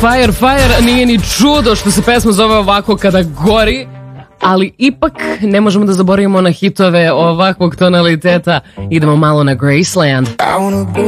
Fire, fire, nije ni čudo što se pesma zove ovako kada gori, ali ipak ne možemo da zaboravimo na hitove ovakvog tonaliteta. Idemo malo na Graceland.